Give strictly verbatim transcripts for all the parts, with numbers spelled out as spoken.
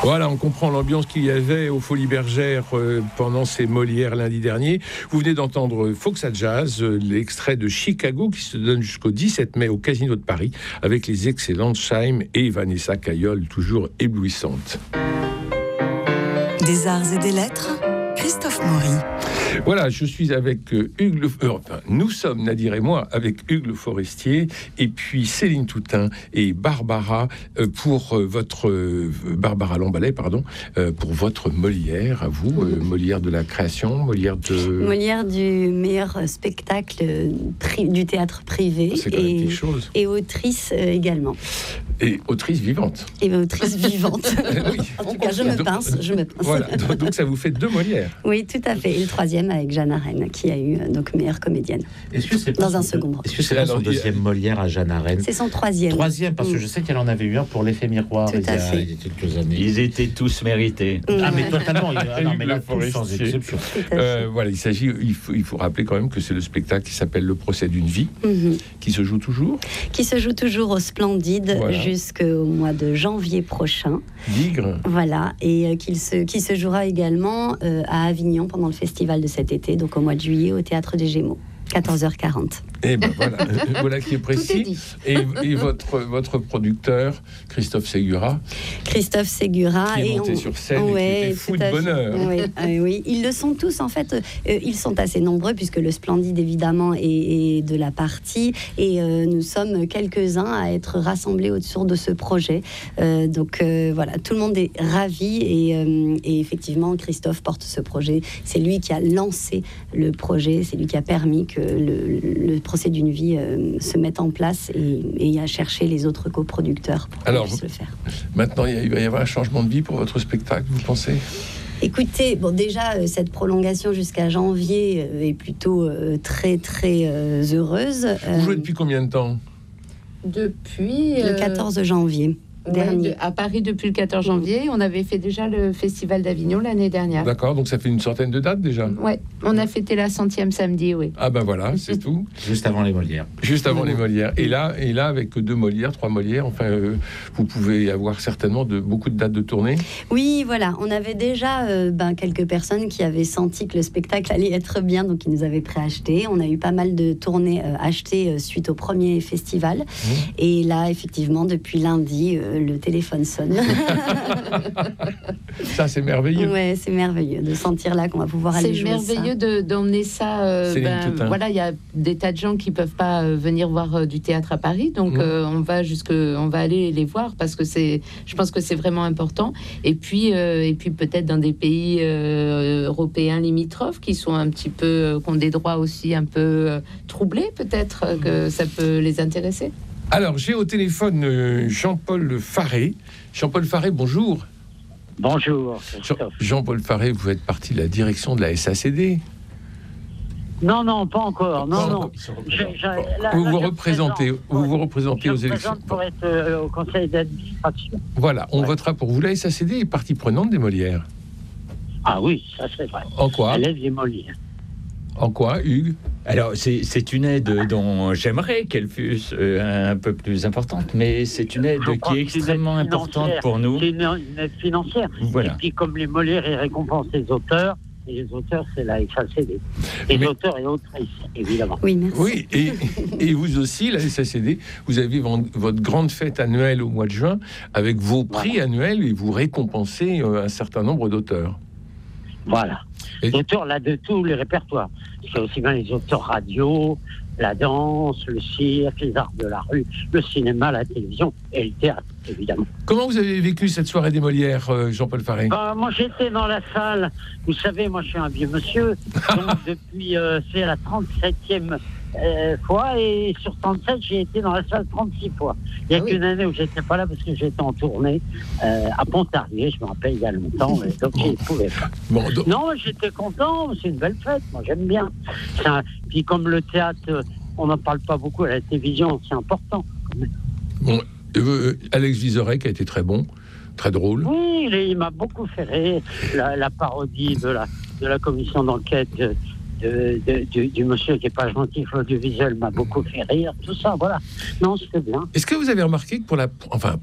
Voilà, on comprend l'ambiance qu'il y avait aux Folies Bergères euh, pendant ces Molières lundi dernier. Vous venez d'entendre Fox à Jazz, euh, l'extrait de Chicago qui se donne jusqu'au dix-sept mai au Casino de Paris avec les excellentes Chaim et Vanessa Caillol, toujours éblouissantes. Des arts et des lettres, Christophe Maury. Voilà, je suis avec euh, Hugues Le... euh, enfin, nous sommes, Nadir et moi, avec Hugues Le Forestier, et puis Céline Toutain et Barbara, euh, pour euh, votre... Euh, Barbara Lambalet, pardon, euh, pour votre Molière, à vous, euh, Molière de la création, Molière de... Molière du meilleur spectacle pri... du théâtre privé. C'est quand même quelque chose. Et autrice euh, également. Et autrice vivante. Et autrice vivante. Oui. En tout cas, je me pince, je me pince. Voilà, donc, donc ça vous fait deux Molières. Oui, tout à fait. Et le troisième avec Jeanne Arène, qui a eu donc meilleure comédienne. Est-ce que c'est dans un son, second rôle. Est-ce que c'est son deuxième Molière à Jeanne Arène? C'est son troisième. Troisième, parce que je sais qu'elle en avait eu un pour l'effet miroir il y, a, il y a quelques années. Ils étaient tous mérités. Ah, mais totalement. Ah, non, mais là, tous sans Forestier. exception. Euh, voilà, il s'agit, il faut, il faut rappeler quand même que c'est le spectacle qui s'appelle Le procès d'une vie, Mhm. qui se joue toujours. Qui se joue toujours au Splendide Voilà. jusqu'au mois de janvier prochain. Bigre. Voilà, et euh, qu'il se, qui se jouera également euh, à Avignon pendant le festival de cet été, donc au mois de juillet au Théâtre des Gémeaux, quatorze heures quarante. Et ben voilà, voilà qui est Tout est précis. dit. Et, et votre, votre producteur, Christophe Ségura, Christophe Ségura. qui est et monté on- sur scène Ouais, et qui était fou tout de à fait. bonheur. Oui, euh, oui, ils le sont tous en fait. Euh, ils sont assez nombreux puisque le Splendide évidemment est, est de la partie et euh, nous sommes quelques-uns à être rassemblés autour de ce projet. Euh, donc euh, voilà, tout le monde est ravi et, euh, et effectivement Christophe porte ce projet. C'est lui qui a lancé le projet, c'est lui qui a permis que le, le procès d'une vie euh, se mette en place et, et a cherché les autres coproducteurs pour Alors, qu'on puisse le faire. Maintenant, il, y a, il va y avoir un changement de vie pour votre spectacle, vous pensez? Écoutez, bon déjà euh, cette prolongation jusqu'à janvier euh, est plutôt euh, très très euh, heureuse. Vous Euh, jouez depuis combien de temps? Depuis le euh, quatorze janvier ouais, dernier. de- à Paris depuis le quatorze janvier. On avait fait déjà le Festival d'Avignon l'année dernière. D'accord, donc ça fait une centaine de dates déjà. Ouais, on a fêté la centième samedi, oui. Ah ben voilà, c'est tout. Juste avant les Molières. Juste avant les Molières. Et là, et là, avec deux Molières, trois Molières, enfin, euh, vous pouvez avoir certainement de, beaucoup de dates de tournée. Oui, voilà, on avait déjà euh, ben, quelques personnes qui avaient senti que le spectacle allait être bien, donc ils nous avaient préacheté. On a eu pas mal de tournées euh, achetées euh, suite au premier festival. Mmh. Et là, effectivement, depuis lundi, euh, le téléphone sonne. Ça, c'est merveilleux. Ouais, c'est merveilleux de sentir là qu'on va pouvoir aller C'est jouer merveilleux de- d'emmener ça. euh, Céline ben, Toutain. voilà, il y a des tas de gens qui peuvent pas euh, venir voir euh, du théâtre à Paris, donc Mmh. euh, on va jusque, on va aller les voir parce que c'est, je pense que c'est vraiment important. Et puis, euh, et puis peut-être dans des pays euh, européens limitrophes qui sont un petit peu, euh, qui ont des droits aussi un peu euh, troublés, peut-être euh, que ça peut les intéresser. Alors, j'ai au téléphone euh, Jean-Paul Faré. Jean-Paul Faré, bonjour. Bonjour. Jean- Jean-Paul Faré, vous faites partie de la direction de la S A C D. Non, non, pas encore. Non, Pas non. encore. Je- je- là- Vous là, vous je représentez, présente. vous vous représentez Je aux me élections. présente pour être euh, au conseil d'administration. Voilà, on Ouais. votera pour vous. La S A C D est partie prenante des Molières. Ah oui, ça c'est vrai. En quoi? Elle lève les Molières. En quoi, Hugues? Alors, c'est c'est une aide dont j'aimerais qu'elle fût euh, un peu plus importante, mais c'est une aide Je crois qui est que c'est une extrêmement aide importante financière. pour nous. C'est une, une aide financière. Voilà. Et puis comme les Molières, ils récompensent les auteurs. Et les auteurs, c'est la S A C D. Les Mais- auteurs et autrices, évidemment. Oui, merci. Oui, et, et vous aussi, la S A C D, vous avez ven- votre grande fête annuelle au mois de juin avec vos prix Voilà. annuels et vous récompensez euh, un certain nombre d'auteurs. Voilà. Et- Les auteurs, là, de tous les répertoires. C'est aussi bien les auteurs radio, la danse, le cirque, les arts de la rue, le cinéma, la télévision et le théâtre, évidemment. Comment vous avez vécu cette soirée des Molières, euh, Jean-Paul Faré? Ben, moi, j'étais dans la salle. Vous savez, moi, je suis un vieux monsieur. Donc, depuis, euh, c'est la trente-septième euh, fois. Et sur trente-sept, j'ai été dans la salle trente-six fois. Il y a Ah oui. qu'une année où j'étais pas là parce que j'étais en tournée euh, à Pontarlier. Je me rappelle, il y a longtemps. Et donc, je ne pouvais pas. Bon, do- Non, j'étais content. C'est une belle fête. Moi, j'aime bien. C'est un- Puis, comme le théâtre, euh, on n'en parle pas beaucoup à la télévision. C'est important. bon, euh, Alex Vizorek a été très bon, très drôle. Oui, il, est- il m'a beaucoup fait rire. La, la parodie de la, de la commission d'enquête de, de- de- du, du monsieur qui n'est pas gentil, l'audiovisuel, m'a beaucoup fait rire. Tout ça, voilà. Non, c'était bien. Est-ce que vous avez remarqué que pour la, enfin,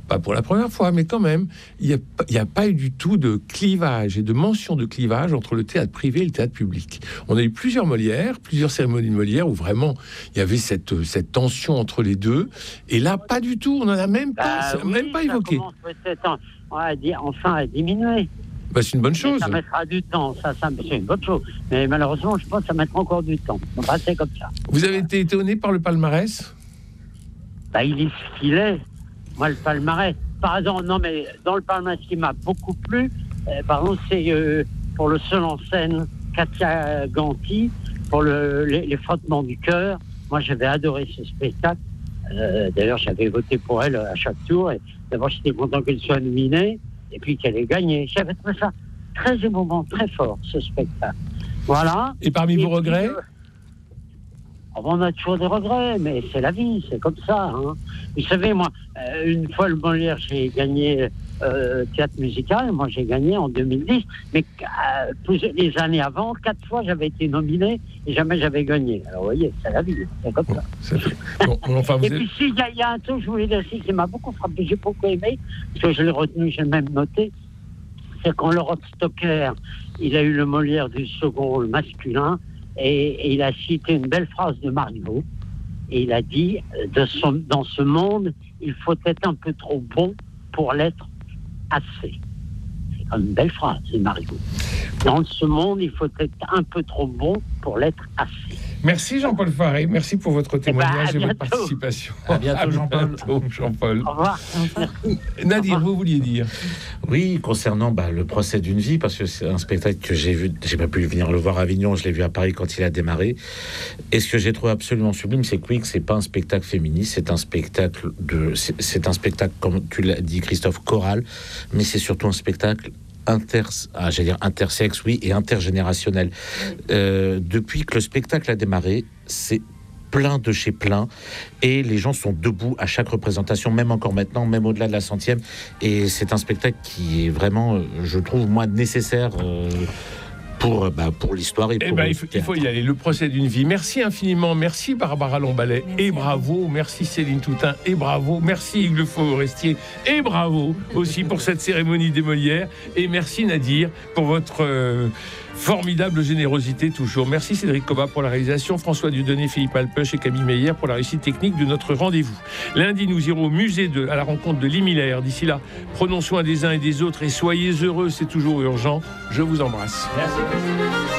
pas pour la première fois, mais quand même, il n'y a, a pas eu du tout de clivage et de mention de clivage entre le théâtre privé et le théâtre public. On a eu plusieurs Molières, plusieurs cérémonies de Molière où vraiment il y avait cette, cette tension entre les deux. Et là, pas du tout. On n'en a même pas, bah, oui, même pas ça évoqué. Commence peut-être à, enfin à diminuer. Bah, c'est une bonne chose. Mais ça mettra du temps, ça, ça c'est une bonne chose. Mais malheureusement, je pense que ça mettra encore du temps. On va passer comme ça. Vous avez été étonné par le palmarès? Bah, il est ce qu'il est. Moi, le palmarès, par exemple, non, mais dans le palmarès qui m'a beaucoup plu, euh, par exemple, c'est euh, pour le seul en scène, Katia Ganti, pour le, les, les frottements du cœur. Moi, j'avais adoré ce spectacle. Euh, d'ailleurs, j'avais voté pour elle à chaque tour. Et d'abord, j'étais content qu'elle soit nominée et puis qu'elle ait gagné. J'avais trouvé ça très émouvant, très fort, ce spectacle. Voilà. Et parmi et vos puis, regrets euh, on a toujours des regrets, mais c'est la vie, c'est comme ça. Hein. Vous savez, moi, euh, une fois le Molière, j'ai gagné euh, théâtre musical. Moi, j'ai gagné en deux mille dix. Mais euh, plus, les années avant, quatre fois, j'avais été nominé et jamais j'avais gagné. Alors, vous voyez, c'est la vie, c'est comme bon, ça. Bon, enfin, vous et êtes... puis, s'il y, y a un truc, je voulais dire aussi, qui m'a beaucoup frappé, j'ai beaucoup aimé, parce que je l'ai retenu, j'ai même noté, c'est quand Laurent Stocker, il a eu le Molière du second rôle masculin. Et, et il a cité une belle phrase de Marivaux. Et il a dit, de son, dans ce monde, il faut être un peu trop bon pour l'être assez. C'est quand même une belle phrase, c'est Marivaux. Dans ce monde, il faut être un peu trop bon pour l'être assez. Merci Jean-Paul Faré, merci pour votre témoignage eh ben, et votre participation. À bientôt Jean-Paul. Jean-Paul. Au revoir. Nadir, vous vouliez dire? Oui, concernant bah, le procès d'une vie, parce que c'est un spectacle que j'ai vu, j'ai pas pu venir le voir à Avignon, je l'ai vu à Paris quand il a démarré. Et ce que j'ai trouvé absolument sublime, c'est que oui, que c'est pas un spectacle féministe, c'est un spectacle de, c'est, c'est un spectacle, comme tu l'as dit Christophe, choral, mais c'est surtout un spectacle Inter, ah, j'allais dire intersexe, oui, et intergénérationnel. Euh, depuis que le spectacle a démarré, c'est plein de chez plein, et les gens sont debout à chaque représentation, même encore maintenant, même au-delà de la centième. Et c'est un spectacle qui est vraiment, je trouve, moi, nécessaire euh, pour, bah, pour l'histoire et eh pour ben, le il, faut, il faut y aller, le procès d'une vie. Merci infiniment, merci Barbara Lombalet, merci et bravo, merci Céline Toutain, et bravo, merci Hugues Le Forestier, et bravo aussi pour cette cérémonie des Molières, et merci Nadir pour votre euh, formidable générosité toujours. Merci Cédric Cobat pour la réalisation, François Dieudonné, Philippe Alpeuch et Camille Meyer pour la réussite technique de notre rendez-vous. Lundi, nous irons au musée de, à la rencontre de Lee Miller. D'ici là, prenons soin des uns et des autres et soyez heureux, c'est toujours urgent. Je vous embrasse. Merci.